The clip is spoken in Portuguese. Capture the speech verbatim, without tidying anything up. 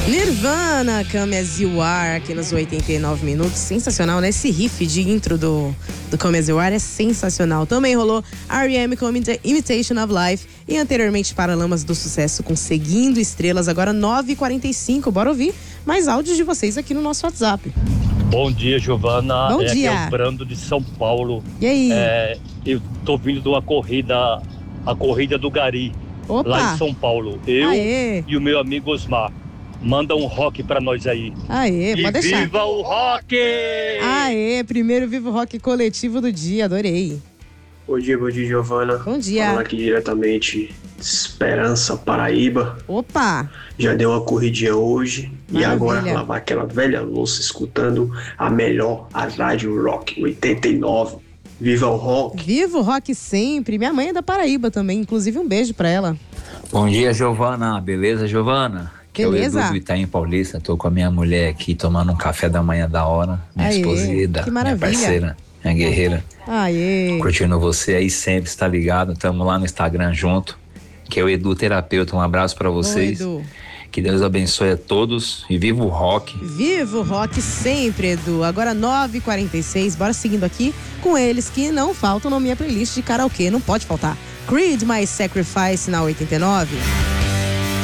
Nirvana, Come As You Are, aqui nos oitenta e nove minutos. Sensacional, né? Esse riff de intro do, do Come As You Are é sensacional. Também rolou R E M com Imitation of Life e anteriormente Paralamas do Sucesso com Seguindo Estrelas. Agora nove e quarenta e cinco, bora ouvir mais áudios de vocês aqui no nosso WhatsApp. Bom dia, Giovana. Bom é, dia. Aqui é o Brando de São Paulo. E aí? É, eu tô vindo de uma corrida, a corrida do Gari, Opa. lá em São Paulo. Eu Aê. e o meu amigo Osmar. Manda um rock pra nós aí. Aê, e pode deixar. Viva o rock! Aê, primeiro Vivo Rock coletivo do dia, adorei. Bom dia, bom dia, Giovana. Bom dia. Falando aqui diretamente de Esperança, Paraíba. Opa! Já deu uma corridinha hoje. Maravilha. E agora lavar aquela velha louça escutando a melhor, a Rádio Rock oitenta e nove. Viva o rock! Viva o rock sempre. Minha mãe é da Paraíba também, inclusive um beijo pra ela. Bom dia, Giovana. Beleza, Giovana? Que Beleza. é o Edu do Itaim Paulista. Tô com a minha mulher aqui tomando um café da manhã da hora. Minha Aê, esposida, que minha maravilha. parceira, minha guerreira. Aê. Curtindo você aí sempre, está ligado? Tamo lá no Instagram junto. Que é o Edu Terapeuta. Um abraço pra vocês. Oi, Edu. Que Deus abençoe a todos e viva o rock. Viva o rock sempre, Edu. Agora nove e quarenta e seis, bora seguindo aqui com eles que não faltam na minha playlist de karaokê, não pode faltar. Creed, My Sacrifice na oitenta e nove.